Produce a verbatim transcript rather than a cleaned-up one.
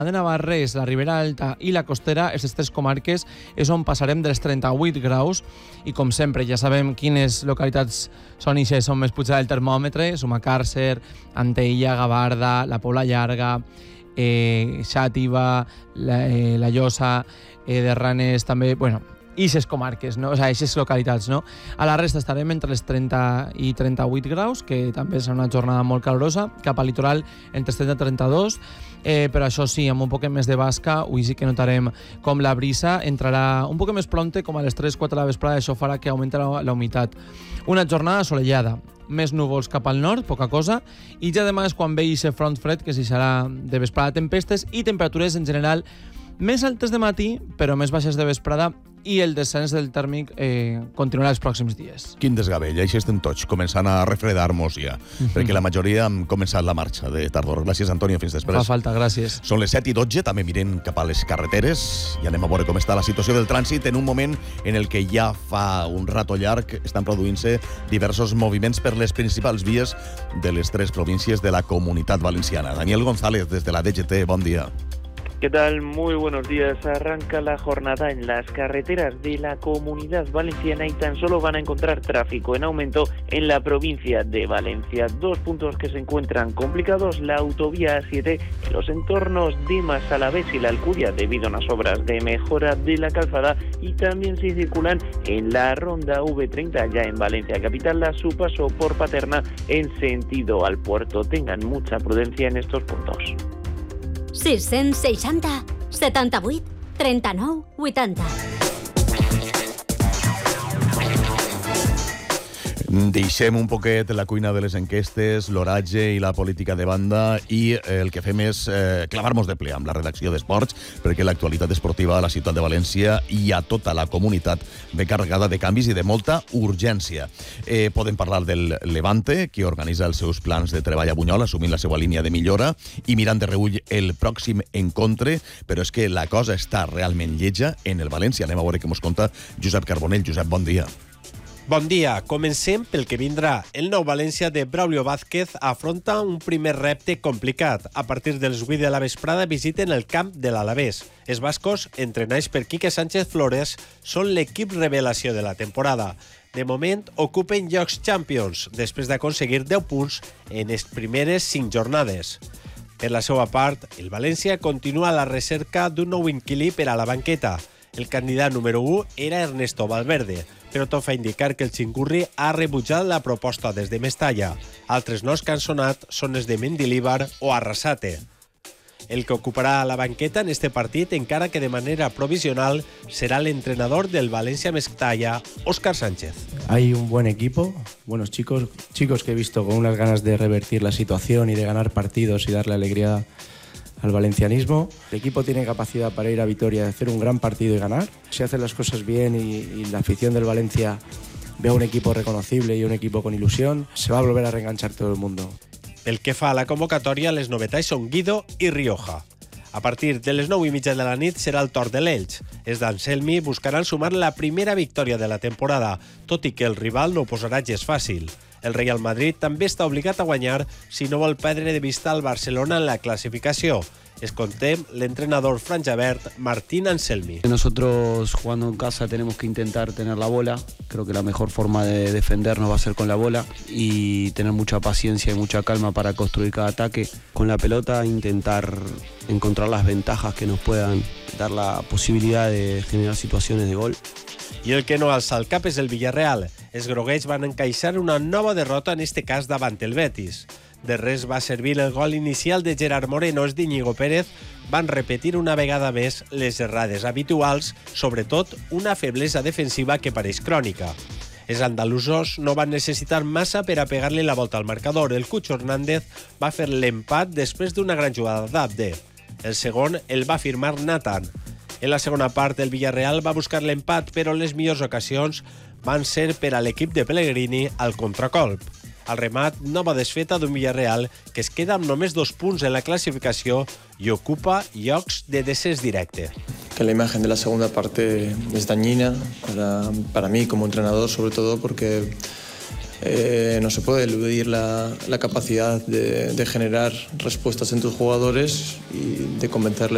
de Navarrés, la Ribera Alta i la Costera, aquestes tres comarques, és on passarem dels trenta-vuit graus i, com sempre, ja sabem quines localitats són i són més pujades del termòmetre: Sumacàrcer, Antella, Gavarda, la Pobla Llarga, eh, Xàtiva, la, eh, la Llosa, eh, Derranes, també, bueno, ixes comarques, no? O sigui, ixes localitats, no? A la resta estarem entre els trenta i trenta-vuit graus, que també serà una jornada molt calorosa, cap al litoral entre els trenta i trenta-dos, eh, però això sí, amb un poc més de basca, avui sí que notarem com la brisa entrarà un poc més prompte, com a les tres quatre de la vesprada, això farà que augmenti la, la humitat. Una jornada assolellada, més núvols cap al nord, poca cosa, i ja demà és quan ve aquest front fred, que si serà de vesprada tempestes, i temperatures en general més altes de matí, però més baixes de vesprada, i el descens del tèrmic eh, continuarà els pròxims dies. Quin desgavell, així estem tots, començant a refredar-nos ja, mm-hmm. perquè la majoria hem començat la marxa de tardor. Gràcies, Antonio, fins després. Fa falta, gràcies. Són les set i dotze, també mirem cap a les carreteres i anem a veure com està la situació del trànsit en un moment en el que ja fa un rato llarg estan produint-se diversos moviments per les principals vies de les tres províncies de la Comunitat Valenciana. Daniel González, des de la D G T, bon dia. ¿Qué tal? Muy buenos días. Arranca la jornada en las carreteras de la Comunidad Valenciana y tan solo van a encontrar tráfico en aumento en la provincia de Valencia. Dos puntos que se encuentran complicados: la autovía A siete en los entornos de Massalavés y la Alcudia debido a unas obras de mejora de la calzada, y también se circulan en la ronda V treinta ya en Valencia capital a su paso por Paterna en sentido al puerto. Tengan mucha prudencia en estos puntos. sis-cents seixanta setanta-vuit trenta-nou vuitanta. Deixem un poquet la cuina de les enquestes, l'oratge i la política de banda, i el que fem és eh, clavar-nos de ple amb la redacció d'Esports, perquè l'actualitat esportiva a la ciutat de València i a tota la comunitat ve carregada de canvis i de molta urgència. Eh, podem parlar del Levante, que organitza els seus plans de treball a Bunyol, assumint la seva línia de millora i mirant de reull el pròxim encontre, però és que la cosa està realment lletja en el València. Anem a veure què mos conta Josep Carbonell. Josep, bon dia. Bon dia. Comencem pel que vindrà. El nou València de Braulio Vázquez afronta un primer repte complicat. A partir dels vuit de la vesprada visiten el camp de l'Alavés. Els bascos, entrenats per Quique Sánchez Flores, són l'equip revelació de la temporada. De moment, ocupen llocs Champions, després d'aconseguir deu punts en les primeres cinc jornades. Per la seva part, el València continua a la recerca d'un nou inquilí per a la banqueta. El candidat número u era Ernesto Valverde, però tot fa indicar que el xingurri ha rebutjat la proposta des de Mestalla. Altres noms que han sonat són els de Mendilibar o Arrasate. El que ocuparà la banqueta en este partit, encara que de manera provisional, será el entrenador del Valencia Mestalla, Óscar Sánchez. Hay un buen equipo, buenos chicos, chicos que he visto con unas ganas de revertir la situación y de ganar partidos y darle alegría al valencianismo. El equipo tiene capacidad para ir a Vitoria, hacer un gran partido y ganar. Si hacen las cosas bien y, y la afición del Valencia ve a un equipo reconocible y un equipo con ilusión, se va a volver a reenganchar todo el mundo. El que fa a la convocatòria, les novetats són Guido i Rioja. A partir de les nou i mitja de la nit serà el torn de l'Elx. Els d'Anselmi buscaran sumar la primera victòria de la temporada, tot i que el rival no ho posarà gens fàcil. El Real Madrid també està obligat a guanyar si no vol perdre de vista el Barcelona en la clasificació. Escoltem l'entrenador franjaverd Martín Anselmi. Nosotros jugando en casa tenemos que intentar tener la bola. Creo que la mejor forma de defendernos va a ser con la bola y tener mucha paciencia y mucha calma para construir cada ataque. Con la pelota intentar encontrar las ventajas que nos puedan dar la posibilidad de generar situaciones de gol. I el que no alça el cap és el Villarreal. Els groguets van encaixar una nova derrota, en este cas davant el Betis. De res va servir el gol inicial de Gerard Moreno. Els d'Iñigo Pérez van repetir una vegada més les errades habituals, sobretot una feblesa defensiva que pareix crònica. Els andalusos no van necessitar massa per a pegar-li la volta al marcador. El Cucho Hernández va fer l'empat després d'una gran jugada d'Abde. El segon el va firmar Nathan. En la segona part, el Villarreal va buscar l'empat, però les millors ocasions van ser per a l'equip de Pellegrini al contracolp. Al remat, nova desfeta d'un Villarreal que es queda amb només dos punts en la clasificació y ocupa llocs de descens directe. Que la imagen de la segunda parte es dañina para, para mí como entrenador, sobre todo porque eh, no se puede eludir la, la capacidad de, de generar respuestas en tus jugadores y de convencerles